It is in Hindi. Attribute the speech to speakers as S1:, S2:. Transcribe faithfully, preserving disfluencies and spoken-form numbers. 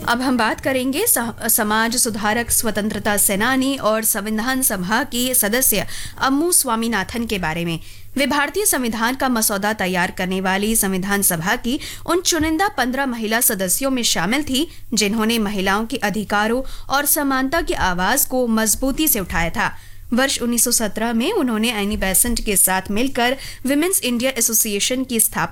S1: अब हम बात करेंगे समाज सुधारक, स्वतंत्रता सेनानी और संविधान सभा की सदस्य अम्मू स्वामीनाथन के बारे में। वे भारतीय संविधान का मसौदा तैयार करने वाली संविधान सभा की उन चुनिंदा पंद्रह महिला सदस्यों में शामिल थी जिन्होंने महिलाओं के अधिकारों और समानता की आवाज को मजबूती से उठाया था। वर्ष उन्नीस सौ सत्रह में उन्होंने एनी बेसेंट के साथ मिलकर विमेंस इंडिया एसोसिएशन की स्थापना